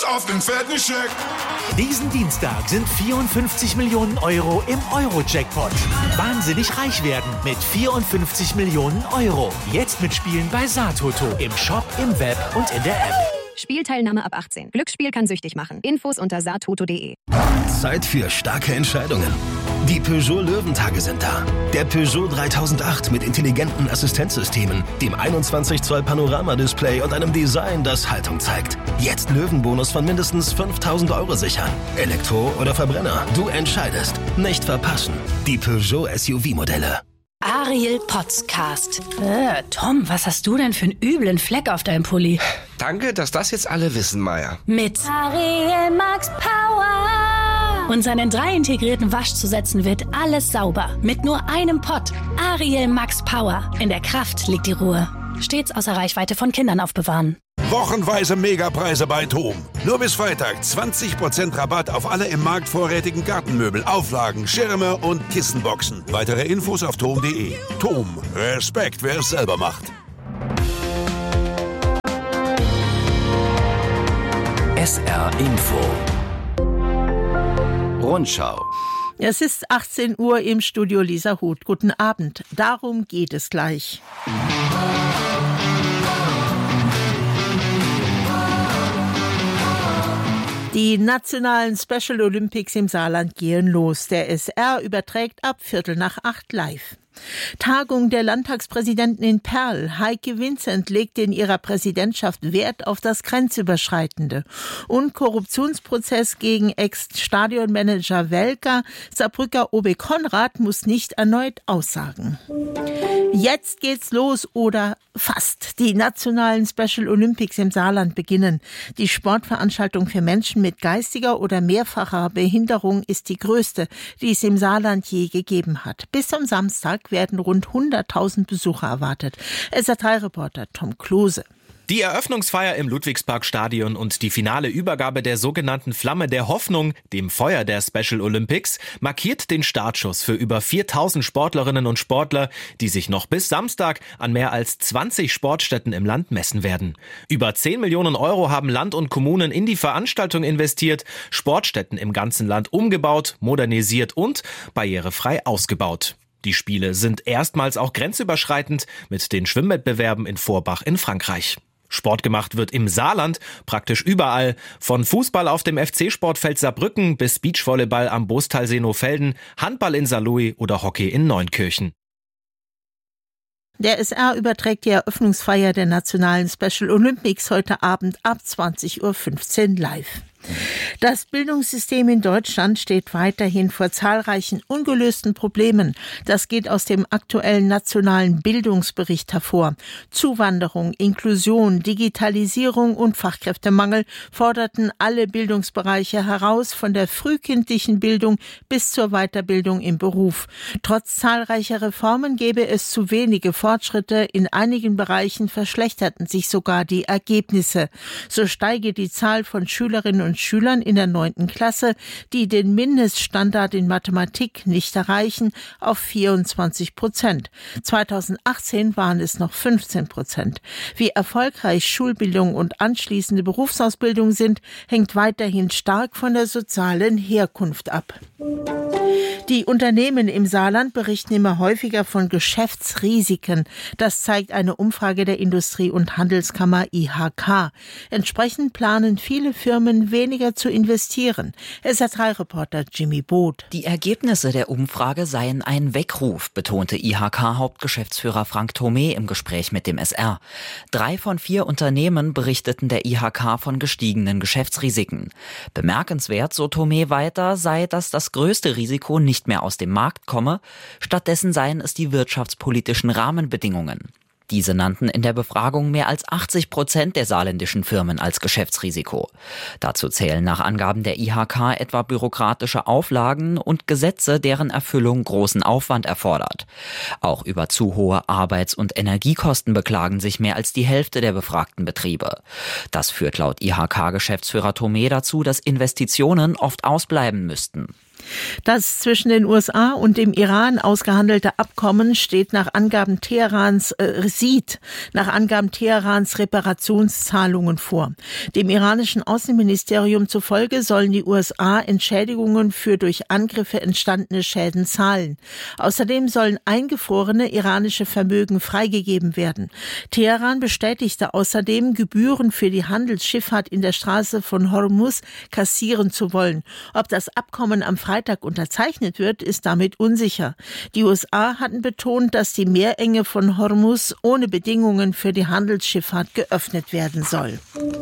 Auf den fetten Scheck. Diesen Dienstag sind 54 Millionen Euro im Euro-Jackpot. Wahnsinnig reich werden mit 54 Millionen Euro. Jetzt mitspielen bei Satoto. Im Shop, im Web und in der App. Spielteilnahme ab 18. Glücksspiel kann süchtig machen. Infos unter satoto.de. Zeit für starke Entscheidungen. Die Peugeot Löwentage sind da. Der Peugeot 3008 mit intelligenten Assistenzsystemen, dem 21 Zoll Panoramadisplay und einem Design, das Haltung zeigt. Jetzt Löwenbonus von mindestens 5.000 Euro sichern. Elektro oder Verbrenner, du entscheidest. Nicht verpassen. Die Peugeot SUV-Modelle. Ariel Podcast. Tom, was hast du denn für einen üblen Fleck auf deinem Pulli? Danke, dass das jetzt alle wissen, Maya. Mit Ariel Max Power. Und seinen 3 integrierten Waschzusätzen wird alles sauber. Mit nur einem Pott. Ariel Max Power. In der Kraft liegt die Ruhe. Stets außer Reichweite von Kindern aufbewahren. Wochenweise Megapreise bei TOM. Nur bis Freitag 20% Rabatt auf alle im Markt vorrätigen Gartenmöbel, Auflagen, Schirme und Kissenboxen. Weitere Infos auf tom.de. TOM. Respekt, wer es selber macht. SR Info. Rundschau. Es ist 18 Uhr im Studio Lisa Huth. Guten Abend. Darum geht es gleich. Die nationalen Special Olympics im Saarland gehen los. Der SR überträgt ab 7:45 live. Tagung der Landtagspräsidenten in Perl. Heike Vincent legte in ihrer Präsidentschaft Wert auf das Grenzüberschreitende. Und Korruptionsprozess gegen Ex-Stadionmanager Welker. Saarbrücker OB Konrad muss nicht erneut aussagen. Jetzt geht's los oder fast. Die nationalen Special Olympics im Saarland beginnen. Die Sportveranstaltung für Menschen mit geistiger oder mehrfacher Behinderung ist die größte, die es im Saarland je gegeben hat. Bis zum Samstag werden rund 100.000 Besucher erwartet. SR3-Reporter Tom Klose. Die Eröffnungsfeier im Ludwigsparkstadion und die finale Übergabe der sogenannten Flamme der Hoffnung, dem Feuer der Special Olympics, markiert den Startschuss für über 4.000 Sportlerinnen und Sportler, die sich noch bis Samstag an mehr als 20 Sportstätten im Land messen werden. Über 10 Millionen Euro haben Land und Kommunen in die Veranstaltung investiert, Sportstätten im ganzen Land umgebaut, modernisiert und barrierefrei ausgebaut. Die Spiele sind erstmals auch grenzüberschreitend mit den Schwimmwettbewerben in Forbach in Frankreich. Sport gemacht wird im Saarland praktisch überall. Von Fußball auf dem FC-Sportfeld Saarbrücken bis Beachvolleyball am Bostalsee Nohfelden, Handball in Saarlouis oder Hockey in Neunkirchen. Der SR überträgt die Eröffnungsfeier der nationalen Special Olympics heute Abend ab 20:15 Uhr live. Das Bildungssystem in Deutschland steht weiterhin vor zahlreichen ungelösten Problemen. Das geht aus dem aktuellen nationalen Bildungsbericht hervor. Zuwanderung, Inklusion, Digitalisierung und Fachkräftemangel forderten alle Bildungsbereiche heraus, von der frühkindlichen Bildung bis zur Weiterbildung im Beruf. Trotz zahlreicher Reformen gäbe es zu wenige Fortschritte. In einigen Bereichen verschlechterten sich sogar die Ergebnisse. So steige die Zahl von Schülerinnen und Schülern in der 9. Klasse, die den Mindeststandard in Mathematik nicht erreichen, auf 24%. 2018 waren es noch 15%. Wie erfolgreich Schulbildung und anschließende Berufsausbildung sind, hängt weiterhin stark von der sozialen Herkunft ab. Die Unternehmen im Saarland berichten immer häufiger von Geschäftsrisiken. Das zeigt eine Umfrage der Industrie- und Handelskammer IHK. Entsprechend planen viele Firmen weniger zu investieren. SR3-Reporter Jimmy Boot. Die Ergebnisse der Umfrage seien ein Weckruf, betonte IHK-Hauptgeschäftsführer Frank Thomé im Gespräch mit dem SR. 3 von 4 Unternehmen berichteten der IHK von gestiegenen Geschäftsrisiken. Bemerkenswert, so Thomé weiter, sei, dass das größte Risiko nicht mehr aus dem Markt komme, stattdessen seien es die wirtschaftspolitischen Rahmenbedingungen. Diese nannten in der Befragung mehr als 80% der saarländischen Firmen als Geschäftsrisiko. Dazu zählen nach Angaben der IHK etwa bürokratische Auflagen und Gesetze, deren Erfüllung großen Aufwand erfordert. Auch über zu hohe Arbeits- und Energiekosten beklagen sich mehr als die Hälfte der befragten Betriebe. Das führt laut IHK-Geschäftsführer Thomé dazu, dass Investitionen oft ausbleiben müssten. Das zwischen den USA und dem Iran ausgehandelte Abkommen sieht nach Angaben Teherans Reparationszahlungen vor. Dem iranischen Außenministerium zufolge sollen die USA Entschädigungen für durch Angriffe entstandene Schäden zahlen. Außerdem sollen eingefrorene iranische Vermögen freigegeben werden. Teheran bestätigte außerdem, Gebühren für die Handelsschifffahrt in der Straße von Hormuz kassieren zu wollen. Ob das Abkommen am Freitag unterzeichnet wird, ist damit unsicher. Die USA hatten betont, dass die Meerenge von Hormuz ohne Bedingungen für die Handelsschifffahrt geöffnet werden soll.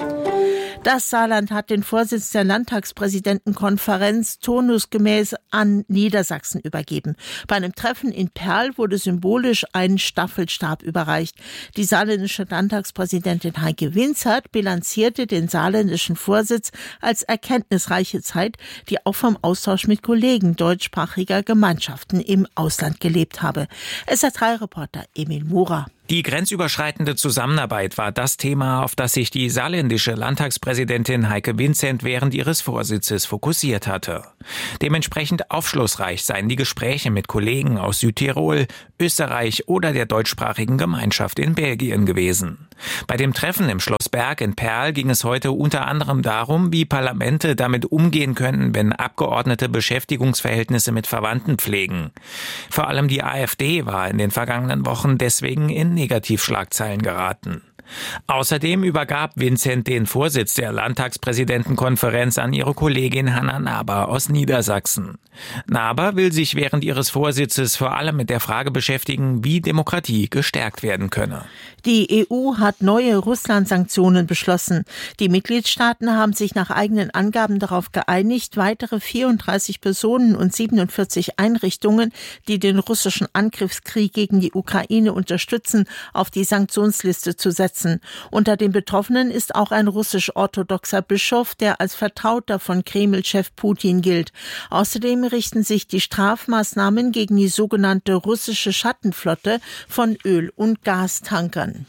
Das Saarland hat den Vorsitz der Landtagspräsidentenkonferenz turnusgemäß an Niedersachsen übergeben. Bei einem Treffen in Perl wurde symbolisch ein Staffelstab überreicht. Die saarländische Landtagspräsidentin Heike Winzert bilanzierte den saarländischen Vorsitz als erkenntnisreiche Zeit, die auch vom Austausch mit Kollegen deutschsprachiger Gemeinschaften im Ausland gelebt habe. SR3-Reporter Emil Mura. Die grenzüberschreitende Zusammenarbeit war das Thema, auf das sich die saarländische Landtagspräsidentin Heike Winzent während ihres Vorsitzes fokussiert hatte. Dementsprechend aufschlussreich seien die Gespräche mit Kollegen aus Südtirol, Österreich oder der deutschsprachigen Gemeinschaft in Belgien gewesen. Bei dem Treffen im Schloss Berg in Perl ging es heute unter anderem darum, wie Parlamente damit umgehen können, wenn Abgeordnete Beschäftigungsverhältnisse mit Verwandten pflegen. Vor allem die AfD war in den vergangenen Wochen deswegen in Negativschlagzeilen geraten. Außerdem übergab Winzent den Vorsitz der Landtagspräsidentenkonferenz an ihre Kollegin Hanna Naber aus Niedersachsen. Naber will sich während ihres Vorsitzes vor allem mit der Frage beschäftigen, wie Demokratie gestärkt werden könne. Die EU hat neue Russland-Sanktionen beschlossen. Die Mitgliedstaaten haben sich nach eigenen Angaben darauf geeinigt, weitere 34 Personen und 47 Einrichtungen, die den russischen Angriffskrieg gegen die Ukraine unterstützen, auf die Sanktionsliste zu setzen. Unter den Betroffenen ist auch ein russisch-orthodoxer Bischof, der als Vertrauter von Kreml-Chef Putin gilt. Außerdem richten sich die Strafmaßnahmen gegen die sogenannte russische Schattenflotte von Öl- und Gastankern.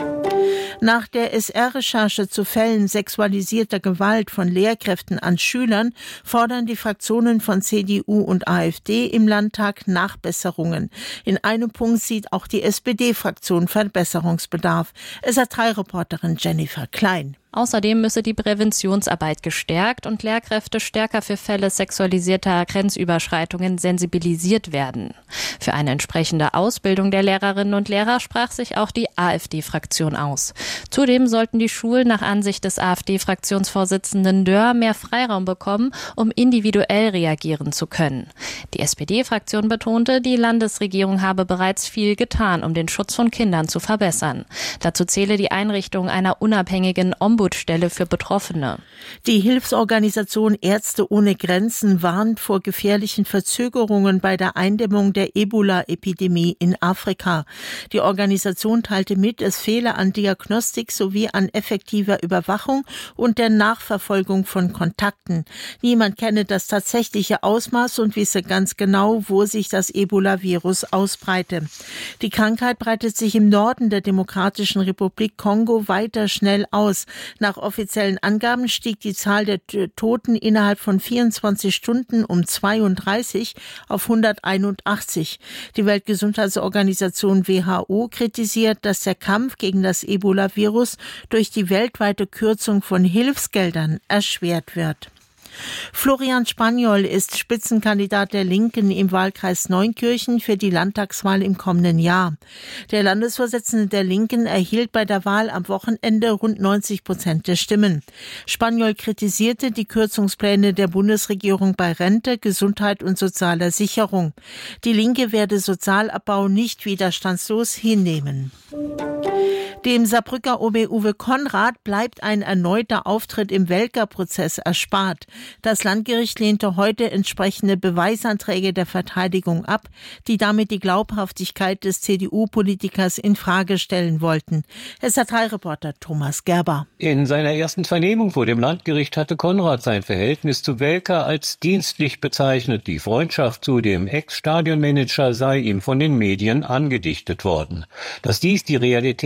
Nach der SR-Recherche zu Fällen sexualisierter Gewalt von Lehrkräften an Schülern fordern die Fraktionen von CDU und AfD im Landtag Nachbesserungen. In einem Punkt sieht auch die SPD-Fraktion Verbesserungsbedarf. SR3-Reporterin Jennifer Klein. Außerdem müsse die Präventionsarbeit gestärkt und Lehrkräfte stärker für Fälle sexualisierter Grenzüberschreitungen sensibilisiert werden. Für eine entsprechende Ausbildung der Lehrerinnen und Lehrer sprach sich auch die AfD-Fraktion aus. Zudem sollten die Schulen nach Ansicht des AfD-Fraktionsvorsitzenden Dörr mehr Freiraum bekommen, um individuell reagieren zu können. Die SPD-Fraktion betonte, die Landesregierung habe bereits viel getan, um den Schutz von Kindern zu verbessern. Dazu zähle die Einrichtung einer unabhängigen Ombudsstelle für Betroffene. Die Hilfsorganisation Ärzte ohne Grenzen warnt vor gefährlichen Verzögerungen bei der Eindämmung der Ebola-Epidemie in Afrika. Die Organisation teilte mit, es fehle an Diagnostik sowie an effektiver Überwachung und der Nachverfolgung von Kontakten. Niemand kenne das tatsächliche Ausmaß und wisse ganz genau, wo sich das Ebola-Virus ausbreite. Die Krankheit breitet sich im Norden der Demokratischen Republik Kongo weiter schnell aus. Nach offiziellen Angaben stieg die Zahl der Toten innerhalb von 24 Stunden um 32 auf 181. Die Weltgesundheitsorganisation WHO kritisiert, dass der Kampf gegen das Ebola-Virus durch die weltweite Kürzung von Hilfsgeldern erschwert wird. Florian Spaniol ist Spitzenkandidat der Linken im Wahlkreis Neunkirchen für die Landtagswahl im kommenden Jahr. Der Landesvorsitzende der Linken erhielt bei der Wahl am Wochenende rund 90% der Stimmen. Spaniol kritisierte die Kürzungspläne der Bundesregierung bei Rente, Gesundheit und sozialer Sicherung. Die Linke werde Sozialabbau nicht widerstandslos hinnehmen. Dem Saarbrücker OB Uwe Konrad bleibt ein erneuter Auftritt im Welker-Prozess erspart. Das Landgericht lehnte heute entsprechende Beweisanträge der Verteidigung ab, die damit die Glaubhaftigkeit des CDU-Politikers in Frage stellen wollten. SR3-Reporter Thomas Gerber. In seiner ersten Vernehmung vor dem Landgericht hatte Konrad sein Verhältnis zu Welker als dienstlich bezeichnet. Die Freundschaft zu dem Ex-Stadionmanager sei ihm von den Medien angedichtet worden. Dass dies die Realität nicht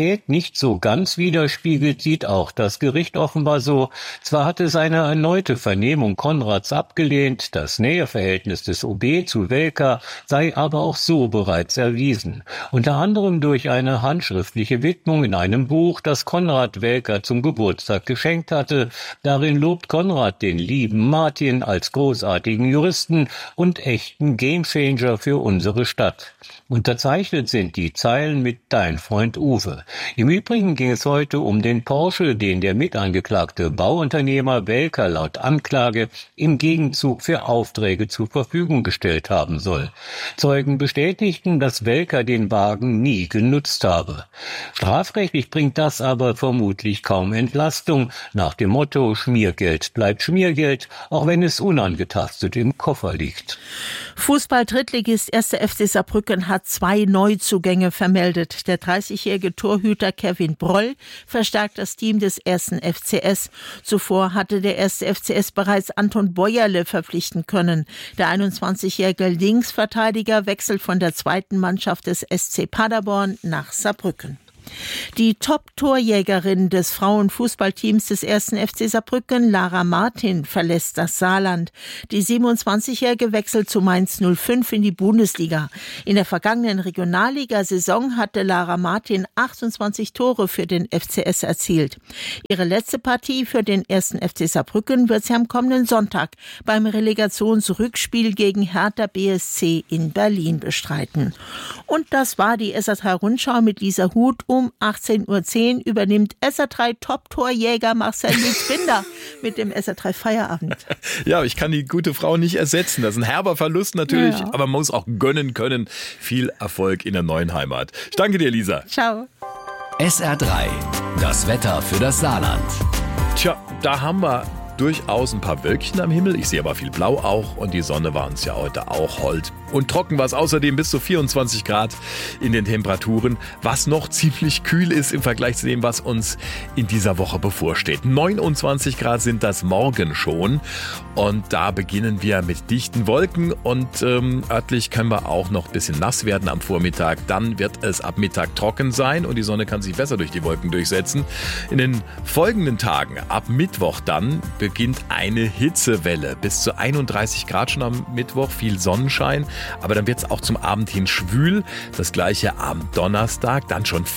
nicht so ganz widerspiegelt, sieht auch das Gericht offenbar so. Zwar hatte seine erneute Vernehmung Konrads abgelehnt, das Näheverhältnis des OB zu Welker sei aber auch so bereits erwiesen. Unter anderem durch eine handschriftliche Widmung in einem Buch, das Konrad Welker zum Geburtstag geschenkt hatte. Darin lobt Konrad den lieben Martin als großartigen Juristen und echten Gamechanger für unsere Stadt. Unterzeichnet sind die Zeilen mit Dein Freund Uwe. Im Übrigen ging es heute um den Porsche, den der mitangeklagte Bauunternehmer Welker laut Anklage im Gegenzug für Aufträge zur Verfügung gestellt haben soll. Zeugen bestätigten, dass Welker den Wagen nie genutzt habe. Strafrechtlich bringt das aber vermutlich kaum Entlastung, nach dem Motto Schmiergeld bleibt Schmiergeld, auch wenn es unangetastet im Koffer liegt. Fußball-Drittligist 1. FC Saarbrücken hat 2 Neuzugänge vermeldet. Der 30-jährige Torhüter Kevin Broll verstärkt das Team des 1. FCS. Zuvor hatte der 1. FCS bereits Anton Bäuerle verpflichten können. Der 21-jährige Linksverteidiger wechselt von der 2. Mannschaft des SC Paderborn nach Saarbrücken. Die Top-Torjägerin des Frauenfußballteams des 1. FC Saarbrücken, Lara Martin, verlässt das Saarland. Die 27-Jährige wechselt zu Mainz 05 in die Bundesliga. In der vergangenen Regionalliga-Saison hatte Lara Martin 28 Tore für den FCS erzielt. Ihre letzte Partie für den 1. FC Saarbrücken wird sie am kommenden Sonntag beim Relegationsrückspiel gegen Hertha BSC in Berlin bestreiten. Und das war die SR3-Rundschau mit Lisa Huth. Um 18.10 Uhr übernimmt SR3 Top-Torjäger Marcel Lutz-Binder mit dem SR3 Feierabend. Ja, ich kann die gute Frau nicht ersetzen. Das ist ein herber Verlust natürlich, aber man muss auch gönnen können. Viel Erfolg in der neuen Heimat. Ich danke dir, Lisa. Ciao. SR3, das Wetter für das Saarland. Tja, da haben wir durchaus ein paar Wölkchen am Himmel. Ich sehe aber viel Blau auch und die Sonne war uns ja heute auch hold. Und trocken war es außerdem bis zu 24 Grad in den Temperaturen, was noch ziemlich kühl ist im Vergleich zu dem, was uns in dieser Woche bevorsteht. 29 Grad sind das morgen schon und da beginnen wir mit dichten Wolken und örtlich können wir auch noch ein bisschen nass werden am Vormittag. Dann wird es ab Mittag trocken sein und die Sonne kann sich besser durch die Wolken durchsetzen. In den folgenden Tagen, ab Mittwoch dann, beginnt eine Hitzewelle. Bis zu 31 Grad schon am Mittwoch, viel Sonnenschein. Aber dann wird es auch zum Abend hin schwül. Das gleiche am Donnerstag, dann schon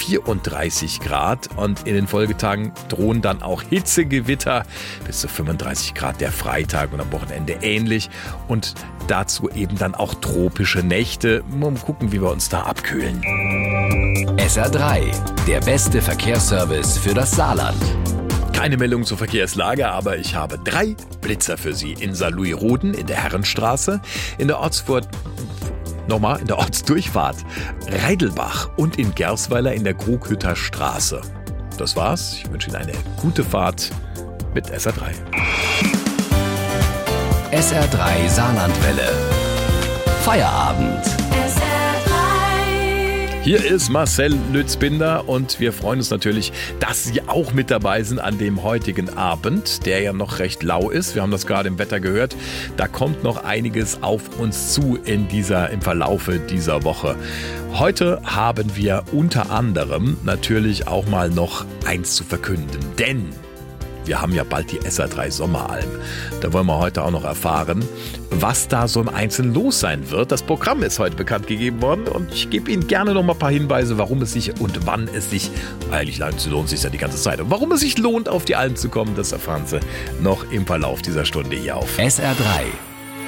34 Grad. Und in den Folgetagen drohen dann auch Hitzegewitter. Bis zu 35 Grad der Freitag und am Wochenende ähnlich. Und dazu eben dann auch tropische Nächte. Mal gucken, wie wir uns da abkühlen. SR3, der beste Verkehrsservice für das Saarland. Keine Meldung zur Verkehrslage, aber ich habe 3 Blitzer für Sie. In Saarlouis-Roden, in der Herrenstraße, in der Ortsdurchfahrt Reidelbach und in Gersweiler in der Krughütter Straße. Das war's. Ich wünsche Ihnen eine gute Fahrt mit SR3. SR3 Saarlandwelle. Feierabend. Hier ist Marcel Lutz-Binder und wir freuen uns natürlich, dass Sie auch mit dabei sind an dem heutigen Abend, der ja noch recht lau ist. Wir haben das gerade im Wetter gehört. Da kommt noch einiges auf uns zu im Verlaufe dieser Woche. Heute haben wir unter anderem natürlich auch mal noch eins zu verkünden, denn wir haben ja bald die SR3 Sommeralm. Da wollen wir heute auch noch erfahren, was da so im Einzelnen los sein wird. Das Programm ist heute bekannt gegeben worden und ich gebe Ihnen gerne noch mal ein paar Hinweise, warum es sich und wann es sich, eigentlich lohnt es sich ja die ganze Zeit, und warum es sich lohnt, auf die Alm zu kommen, das erfahren Sie noch im Verlauf dieser Stunde hier auf SR3.